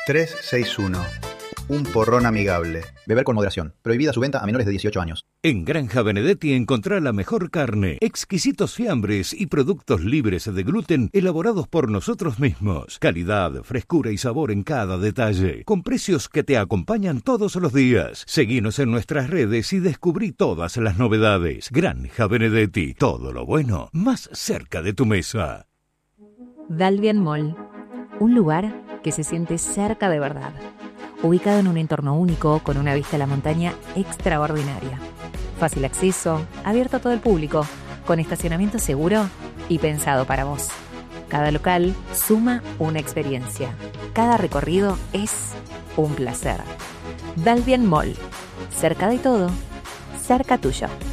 361. Un porrón amigable. Beber con moderación. Prohibida su venta a menores de 18 años. En Granja Benedetti encontrá la mejor carne, exquisitos fiambres y productos libres de gluten elaborados por nosotros mismos. Calidad, frescura y sabor en cada detalle, con precios que te acompañan todos los días. Seguinos en nuestras redes y descubrí todas las novedades. Granja Benedetti, todo lo bueno más cerca de tu mesa. Dalvian Mall, un lugar que se siente cerca de verdad. Ubicado en un entorno único, con una vista a la montaña extraordinaria. Fácil acceso, abierto a todo el público, con estacionamiento seguro y pensado para vos. Cada local suma una experiencia. Cada recorrido es un placer. Dalvian Mall, cerca de todo, cerca tuyo.